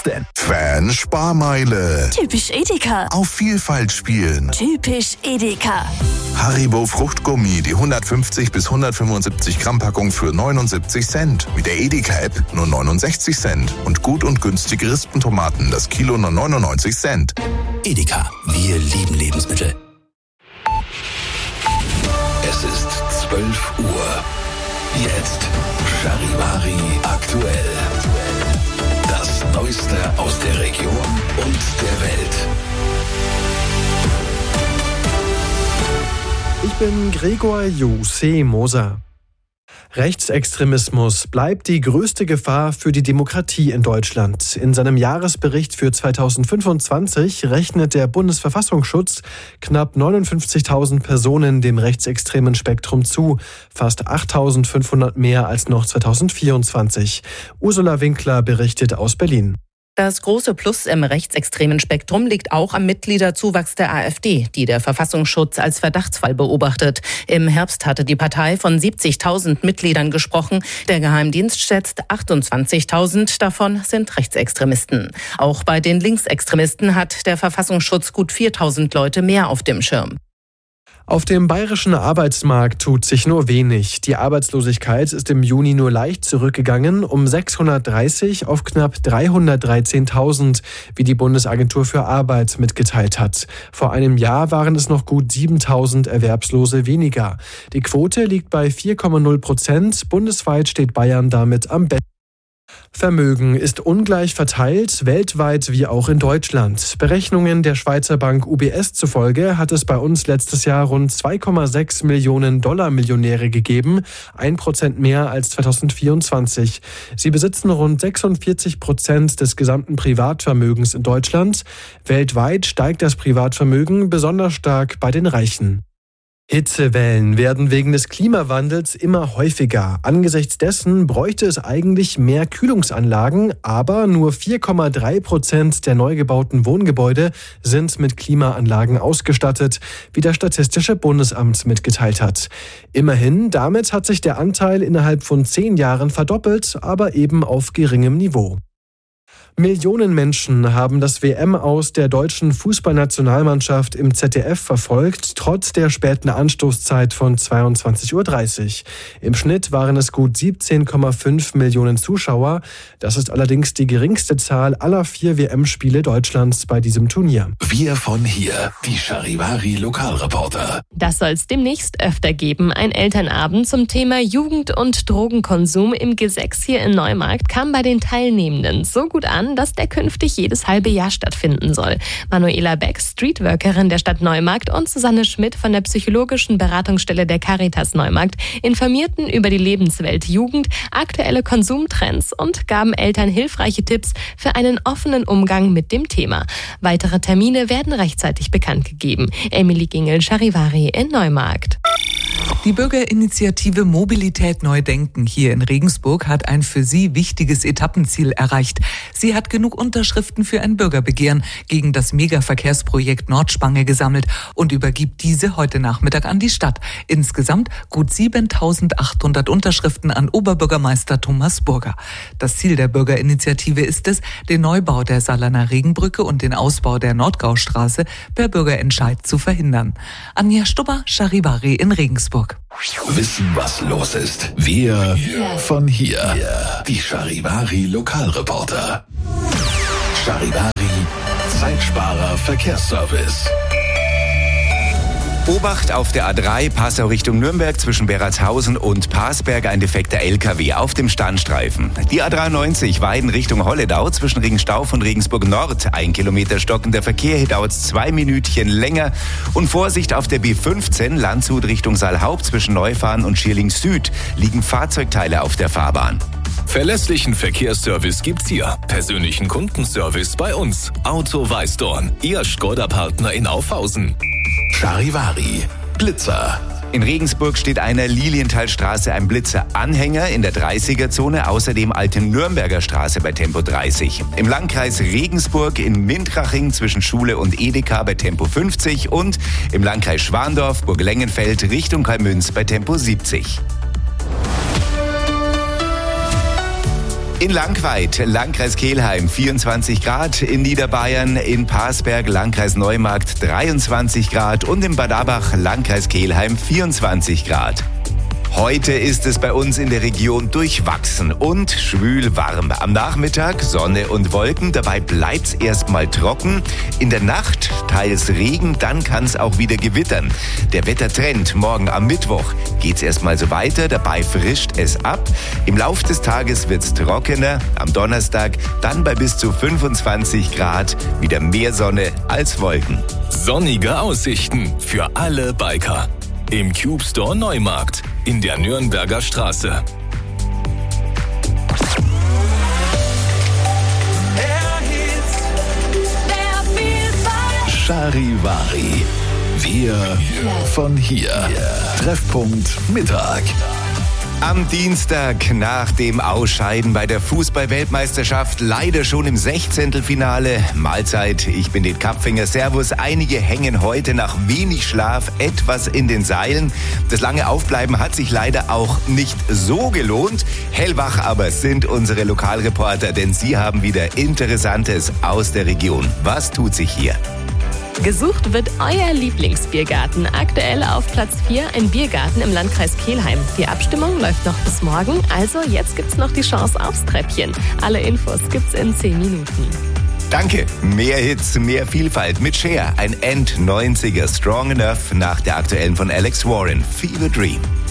denn? Fan-Sparmeile. Typisch Edeka. Auf Vielfalt spielen. Typisch Edeka. Haribo Fruchtgummi, die 150 bis 175 Gramm Packung für 79 Cent. Mit der Edeka-App nur 69 Cent. Und gut und günstige Rispentomaten, das Kilo nur 99 Cent. Edeka, wir lieben Lebensmittel. Es ist 12 Uhr. Jetzt Charivari aktuell. Das Neueste aus der Region und der Welt. Ich bin Gregor Jose Moser. Rechtsextremismus bleibt die größte Gefahr für die Demokratie in Deutschland. In seinem Jahresbericht für 2025 rechnet der Bundesverfassungsschutz knapp 59.000 Personen dem rechtsextremen Spektrum zu, fast 8.500 mehr als noch 2024. Ursula Winkler berichtet aus Berlin. Das große Plus im rechtsextremen Spektrum liegt auch am Mitgliederzuwachs der AfD, die der Verfassungsschutz als Verdachtsfall beobachtet. Im Herbst hatte die Partei von 70.000 Mitgliedern gesprochen. Der Geheimdienst schätzt 28.000 davon sind Rechtsextremisten. Auch bei den Linksextremisten hat der Verfassungsschutz gut 4.000 Leute mehr auf dem Schirm. Auf dem bayerischen Arbeitsmarkt tut sich nur wenig. Die Arbeitslosigkeit ist im Juni nur leicht zurückgegangen, um 630 auf knapp 313.000, wie die Bundesagentur für Arbeit mitgeteilt hat. Vor einem Jahr waren es noch gut 7.000 Erwerbslose weniger. Die Quote liegt bei 4,0%. Bundesweit steht Bayern damit am besten. Vermögen ist ungleich verteilt, weltweit wie auch in Deutschland. Berechnungen der Schweizer Bank UBS zufolge hat es bei uns letztes Jahr rund 2,6 Millionen Dollar-Millionäre gegeben, 1% mehr als 2024. Sie besitzen rund 46% des gesamten Privatvermögens in Deutschland. Weltweit steigt das Privatvermögen besonders stark bei den Reichen. Hitzewellen werden wegen des Klimawandels immer häufiger. Angesichts dessen bräuchte es eigentlich mehr Kühlungsanlagen, aber nur 4,3% der neu gebauten Wohngebäude sind mit Klimaanlagen ausgestattet, wie das Statistische Bundesamt mitgeteilt hat. Immerhin, damit hat sich der Anteil innerhalb von 10 Jahren verdoppelt, aber eben auf geringem Niveau. Millionen Menschen haben das WM-Aus der deutschen Fußballnationalmannschaft im ZDF verfolgt, trotz der späten Anstoßzeit von 22:30 Uhr. Im Schnitt waren es gut 17,5 Millionen Zuschauer. Das ist allerdings die geringste Zahl aller 4 WM-Spiele Deutschlands bei diesem Turnier. Wir von hier, die Charivari Lokalreporter. Das soll es demnächst öfter geben. Ein Elternabend zum Thema Jugend- und Drogenkonsum im G6 hier in Neumarkt kam bei den Teilnehmenden so gut an, dass der künftig jedes halbe Jahr stattfinden soll. Manuela Beck, Streetworkerin der Stadt Neumarkt, und Susanne Schmidt von der psychologischen Beratungsstelle der Caritas Neumarkt informierten über die Lebenswelt Jugend, aktuelle Konsumtrends und gaben Eltern hilfreiche Tipps für einen offenen Umgang mit dem Thema. Weitere Termine werden rechtzeitig bekannt gegeben. Emily Gingel, Charivari in Neumarkt. Die Bürgerinitiative Mobilität Neu Denken hier in Regensburg hat ein für sie wichtiges Etappenziel erreicht. Sie hat genug Unterschriften für ein Bürgerbegehren gegen das Megaverkehrsprojekt Nordspange gesammelt und übergibt diese heute Nachmittag an die Stadt. Insgesamt gut 7.800 Unterschriften an Oberbürgermeister Thomas Burger. Das Ziel der Bürgerinitiative ist es, den Neubau der Saarlaner Regenbrücke und den Ausbau der Nordgaustraße per Bürgerentscheid zu verhindern. Anja Stubber, Charivari in Regensburg. Wissen, was los ist. Wir von hier. Die Charivari Lokalreporter. Charivari Zeitsparer Verkehrsservice. Obacht auf der A3 Passau Richtung Nürnberg zwischen Beratshausen und Parsberg ein defekter LKW auf dem Standstreifen. Die A93 Weiden Richtung Holledau zwischen Regenstauf und Regensburg Nord 1 Kilometer stockender Verkehr. Hier dauert es 2 Minütchen länger. Und Vorsicht auf der B15 Landshut Richtung Saalhaupt zwischen Neufahren und Schierling Süd liegen Fahrzeugteile auf der Fahrbahn. Verlässlichen Verkehrsservice gibt's hier. Persönlichen Kundenservice bei uns. Auto Weißdorn, Ihr Škoda-Partner in Aufhausen. Charivari Blitzer. In Regensburg steht an der Lilienthalstraße ein Blitzer-Anhänger in der 30er-Zone, außerdem Alte Nürnberger Straße bei Tempo 30. Im Landkreis Regensburg in Mintraching zwischen Schule und Edeka bei Tempo 50 und im Landkreis Schwandorf, Burglengenfeld Richtung Kalmünz bei Tempo 70. In Langweid, Landkreis Kelheim 24 Grad, in Niederbayern, in Parsberg, Landkreis Neumarkt 23 Grad und in Bad Abach, Landkreis Kelheim 24 Grad. Heute ist es bei uns in der Region durchwachsen und schwül warm. Am Nachmittag Sonne und Wolken, dabei bleibt's erstmal trocken. In der Nacht teils Regen, dann kann's auch wieder gewittern. Der Wettertrend morgen am Mittwoch geht's erstmal so weiter, dabei frischt es ab. Im Lauf des Tages wird's trockener, am Donnerstag dann bei bis zu 25 Grad, wieder mehr Sonne als Wolken. Sonnige Aussichten für alle Biker. Im Cube Store Neumarkt in der Nürnberger Straße. Charivari. Wir von hier. Treffpunkt Mittag. Am Dienstag nach dem Ausscheiden bei der Fußball-Weltmeisterschaft leider schon im 16. Finale. Mahlzeit, ich bin den Kapfinger. Servus. Einige hängen heute nach wenig Schlaf etwas in den Seilen. Das lange Aufbleiben hat sich leider auch nicht so gelohnt. Hellwach aber sind unsere Lokalreporter, denn sie haben wieder Interessantes aus der Region. Was tut sich hier? Gesucht wird euer Lieblingsbiergarten. Aktuell auf Platz 4 ein Biergarten im Landkreis Kelheim. Die Abstimmung läuft noch bis morgen, also jetzt gibt's noch die Chance aufs Treppchen. Alle Infos gibt's in 10 Minuten. Danke. Mehr Hits, mehr Vielfalt mit Cher. Ein End-90er Strong Enough nach der aktuellen von Alex Warren. Fever Dream.